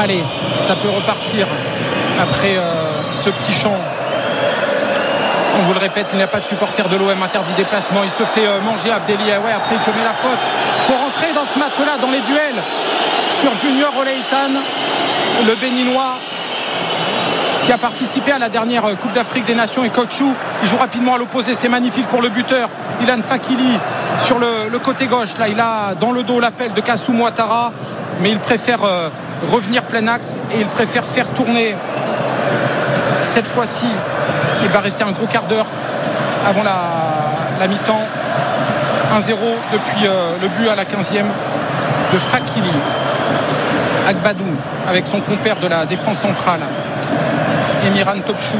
Allez, ça peut repartir après ce petit champ. On vous le répète, il n'y a pas de supporter de l'OM, interdit déplacement. Il se fait manger Abdelli. Ouais, après il commet la faute. Pour rentrer dans ce match-là, dans les duels sur Junior Oleitan, le Béninois qui a participé à la dernière Coupe d'Afrique des Nations, et Kochou, il joue rapidement à l'opposé. C'est magnifique pour le buteur Ilan Fakili sur le côté gauche. Là, il a dans le dos l'appel de Kassoum Ouattara, mais il préfère revenir plein axe et il préfère faire tourner. Cette fois-ci, il va rester un gros quart d'heure avant la mi-temps. 1-0 depuis le but à la 15e de Fakili. Agbadou avec son compère de la défense centrale, Emirhan Topchou.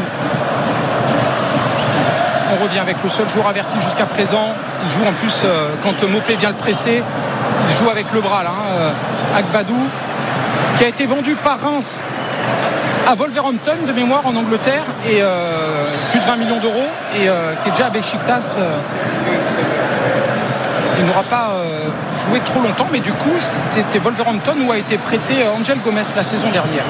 On revient avec le seul joueur averti jusqu'à présent. Il joue en plus quand Mopé vient le presser. Il joue avec le bras là, Agbadou, qui a été vendu par Reims à Wolverhampton de mémoire en Angleterre, et plus de 20 millions d'euros, et qui est déjà à Beşiktaş. Il n'aura pas joué trop longtemps, mais du coup c'était Wolverhampton où a été prêté Angel Gomez la saison dernière.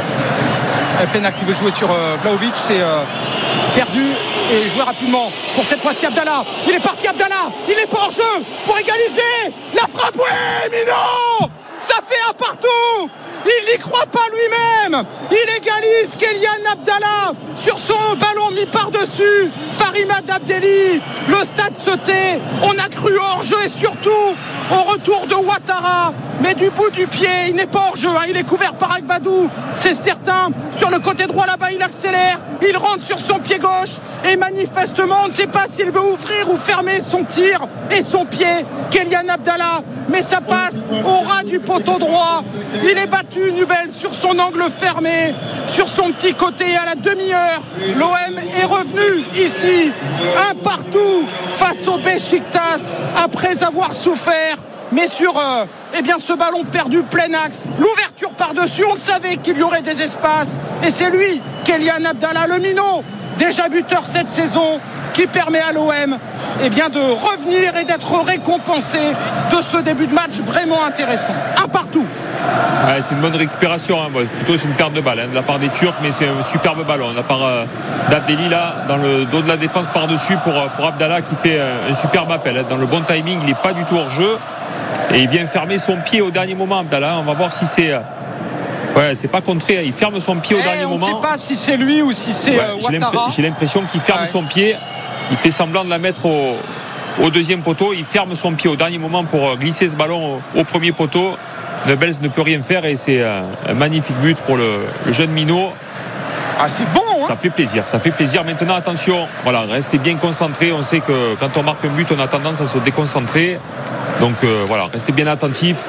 Penac qui veut jouer sur Vlahovic, c'est perdu et joué rapidement pour cette fois-ci Abdallah. Il est parti, Abdallah, il est pas hors jeu pour égaliser. La frappe, oui, mais non, ça fait un partout. Il n'y croit pas lui-même. Il égalise Kélian Abdallah sur son ballon mis par-dessus par Imad Abdelli. Le stade se tait. On a cru hors-jeu, et surtout au retour de Ouattara. Mais du bout du pied, il n'est pas hors-jeu. Il est couvert par Agbadou, c'est certain. Sur le côté droit là-bas, il accélère. Il rentre sur son pied gauche. Et manifestement, on ne sait pas s'il veut ouvrir ou fermer son tir et son pied. Kélian Abdallah. Mais ça passe au ras du poteau droit. Il est battu, Nubel, sur son angle fermé, sur son petit côté à la demi-heure. L'OM est revenu ici, un partout face au Beşiktaş après avoir souffert. Mais sur ce ballon perdu plein axe, l'ouverture par-dessus, on savait qu'il y aurait des espaces. Et c'est lui, Kélian Abdallah, le minot, déjà buteur cette saison, qui permet à l'OM de revenir et d'être récompensé de ce début de match vraiment intéressant. Un partout. Ouais, c'est une bonne récupération, plutôt c'est une perte de balle de la part des Turcs, mais c'est un superbe ballon de la part d'Abdelli là, dans le dos de la défense par-dessus pour Abdallah, qui fait un superbe appel dans le bon timing. Il n'est pas du tout hors jeu et il vient fermer son pied au dernier moment, Abdallah. On va voir si c'est c'est pas contré, il ferme son pied au dernier moment. On ne sait pas si c'est lui ou si c'est Ouattara. J'ai l'impression qu'il ferme son pied. Il fait semblant de la mettre au deuxième poteau. Il ferme son pied au dernier moment pour glisser ce ballon au premier poteau. Nebels ne peut rien faire et c'est un magnifique but pour le jeune minot. Ah, c'est bon, hein. Ça fait plaisir. Maintenant, attention, restez bien concentrés. On sait que quand on marque un but, on a tendance à se déconcentrer. Donc restez bien attentifs.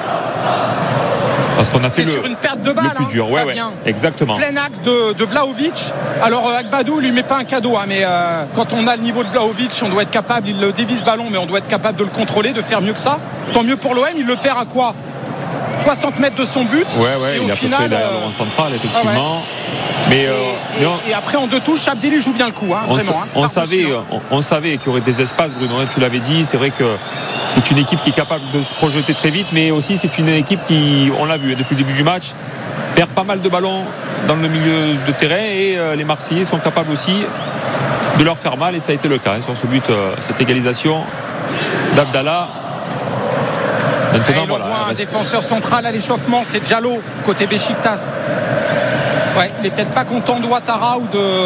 Parce qu'on a fait sur une perte de balle, le plus dur. Exactement. Plein axe de Vlahovic. Alors Agbadou lui met pas un cadeau, mais quand on a le niveau de Vlahovic, on doit être capable, il le dévise ce ballon, mais on doit être capable de le contrôler, de faire mieux que ça. Tant mieux pour l'OM, il le perd à quoi, 60 mètres de son but. Et il au final, derrière le rond central, effectivement. Et après en deux touches, Abdelli joue bien le coup, vraiment. On savait qu'il y aurait des espaces, Bruno, tu l'avais dit. C'est vrai que c'est une équipe qui est capable de se projeter très vite, mais aussi c'est une équipe qui, on l'a vu depuis le début du match, perd pas mal de ballons dans le milieu de terrain, et les Marseillais sont capables aussi de leur faire mal, et ça a été le cas sur ce but, cette égalisation d'Abdallah. Maintenant, on voit un défenseur central à l'échauffement, c'est Diallo côté Beşiktaş. Il est peut-être pas content de Ouattara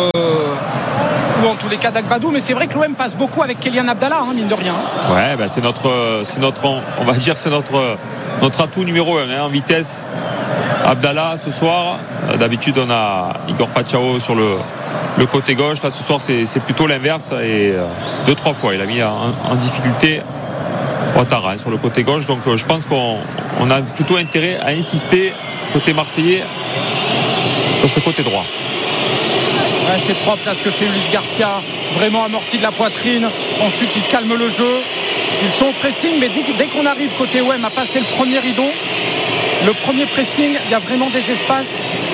ou en tous les cas d'Agbadou, mais c'est vrai que l'OM passe beaucoup avec Kélian Abdallah, mine de rien. C'est notre on va dire c'est notre atout numéro 1 en vitesse. Abdallah ce soir, d'habitude on a Igor Pachao sur le côté gauche. Là ce soir c'est plutôt l'inverse, et 2-3 fois il a mis en difficulté Ouattara sur le côté gauche. Donc je pense qu'on a plutôt intérêt à insister côté marseillais sur ce côté droit. C'est propre là ce que fait Luis Garcia, vraiment amorti de la poitrine. Ensuite il calme le jeu. Ils sont au pressing, mais dès qu'on arrive côté OM à passer le premier rideau, le premier pressing, il y a vraiment des espaces,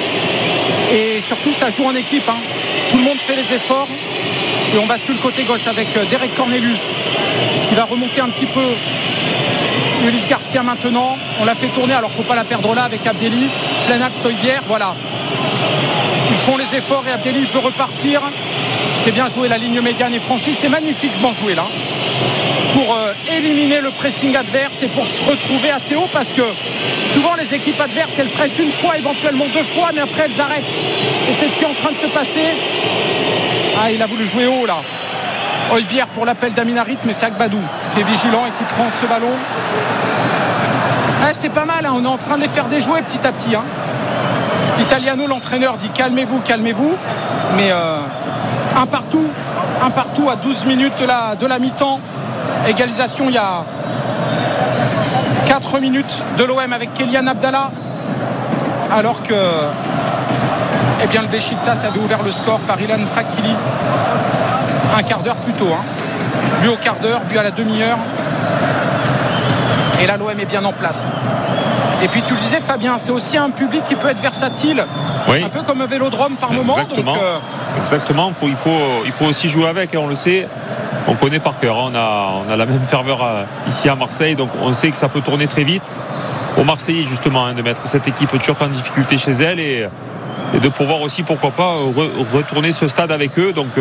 et surtout ça joue en équipe, Tout le monde fait les efforts, et on bascule côté gauche avec Derek Cornelius qui va remonter un petit peu Ulysse Garcia maintenant, on l'a fait tourner, alors faut pas la perdre là avec Abdelli, plein axe Oibière, voilà. Ils font les efforts et Abdelli il peut repartir. C'est bien joué, la ligne médiane est franchie, c'est magnifiquement joué là. Pour éliminer le pressing adverse et pour se retrouver assez haut, parce que souvent les équipes adverses elles pressent une fois, éventuellement deux fois, mais après elles arrêtent. Et c'est ce qui est en train de se passer. Ah, il a voulu jouer haut là. Oibière pour l'appel d'Aminarit, mais c'est Agbadou qui est vigilant et qui prend ce ballon. Ah, c'est pas mal, hein. On est en train de les faire déjouer petit à petit. Hein. Italiano, l'entraîneur, dit calmez-vous, calmez-vous. Mais un partout à 12 minutes de la mi-temps. Égalisation il y a 4 minutes de l'OM avec Kélian Abdallah. Alors que le Beşiktaş avait ouvert le score par Ilan Fakili un quart d'heure plus tôt. Hein. Lui au quart d'heure, lui à la demi-heure. Et là l'OM est bien en place. Et puis tu le disais Fabien, c'est aussi un public qui peut être versatile, oui. Un peu comme un vélodrome par moment. Exactement. Exactement, il faut aussi jouer avec, on le sait. On connaît par cœur, on a la même ferveur ici à Marseille, donc on sait que ça peut tourner très vite. Aux Marseillais justement, de mettre cette équipe turque en difficulté chez elle et de pouvoir aussi, pourquoi pas, retourner ce stade avec eux. Donc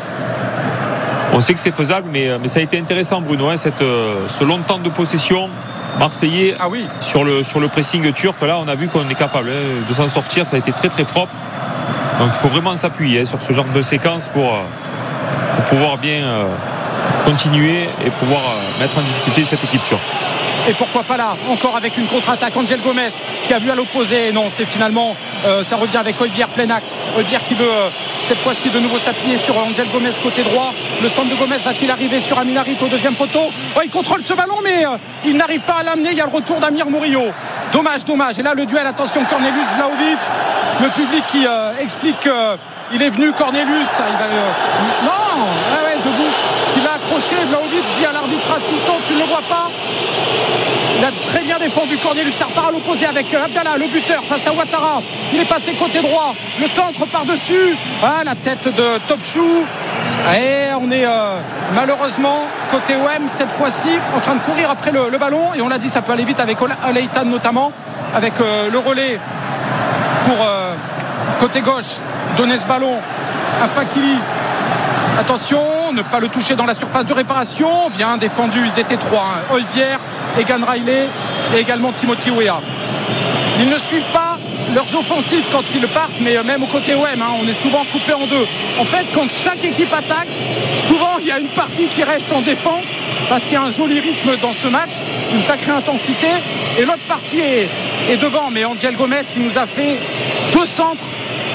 on sait que c'est faisable, mais ça a été intéressant Bruno, hein, ce long temps de possession marseillais. Ah oui. sur le pressing turc. Là on a vu qu'on est capable de s'en sortir, ça a été très très propre. Donc il faut vraiment s'appuyer sur ce genre de séquence pour pouvoir bien continuer et pouvoir mettre en difficulté cette équipe turque. Et pourquoi pas là, encore avec une contre-attaque, Angel Gomez qui a vu à l'opposé. Non, c'est finalement, ça revient avec Oibière plein axe. Oibière qui veut cette fois-ci de nouveau s'appuyer sur Angel Gomez côté droit. Le centre de Gomez va-t-il arriver sur Aminarit au deuxième poteau? Il contrôle ce ballon, mais il n'arrive pas à l'amener. Il y a le retour d'Amir Murillo. Dommage. Et là, le duel, attention, Cornelius Vlahovic. Le public qui explique qu'il est venu, Cornelius. Il va, non, debout. Il a accroché, Vlahovic dit à l'arbitre assistant, tu ne le vois pas. Il a très bien défendu Cornelius, ça repart à l'opposé avec Abdallah, le buteur face à Ouattara. Il est passé côté droit, le centre par-dessus. Ah, la tête de Topchou. Et on est malheureusement côté OM cette fois-ci en train de courir après le ballon. Et on l'a dit, ça peut aller vite avec Oleitan notamment, avec le relais pour côté gauche, donner ce ballon à Fakili. Attention, ne pas le toucher dans la surface de réparation. Bien défendu, ils étaient trois. Oibière, Egan Riley et également Timothy Weah. Ils ne suivent pas leurs offensifs quand ils partent, mais même au côté OM, on est souvent coupé en deux. En fait, quand chaque équipe attaque, souvent il y a une partie qui reste en défense parce qu'il y a un joli rythme dans ce match, une sacrée intensité, et l'autre partie est devant. Mais Angel Gomez, il nous a fait 2 centres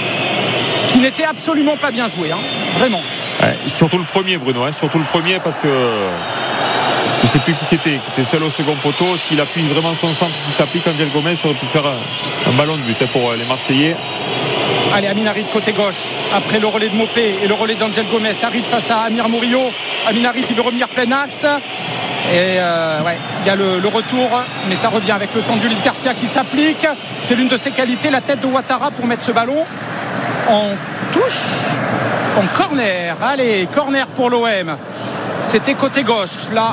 qui n'étaient absolument pas bien joués, vraiment. Ouais, surtout le premier Bruno, surtout le premier parce que je ne sais plus qui était seul au second poteau. S'il appuie vraiment son centre qui s'applique, Angel Gomez aurait pu faire un ballon de but pour les Marseillais. Allez, Aminarit côté gauche, après le relais de Mopé et le relais d'Angel Gomez, arrive face à Amir Murillo. Aminarit il veut revenir plein axe et il y a le retour, mais ça revient avec le centre d'Ulysse Garcia qui s'applique. C'est l'une de ses qualités, la tête de Ouattara pour mettre ce ballon en touche, en corner. Allez, corner pour l'OM. C'était côté gauche là.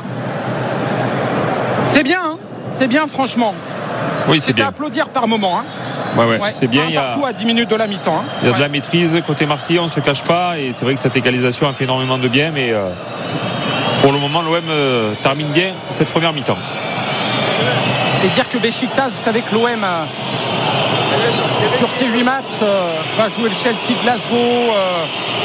C'est bien franchement. Oui, c'est bien. À applaudir par moment. Ouais, c'est bien. Il y a partout à 10 minutes de la mi-temps. Il y a de la maîtrise côté Marseillais, on ne se cache pas. Et c'est vrai que cette égalisation a fait énormément de bien. Mais pour le moment, l'OM termine bien cette première mi-temps. Et dire que Beşiktaş, vous savez que l'OM sur ces 8 matchs va jouer le Celtic Glasgow.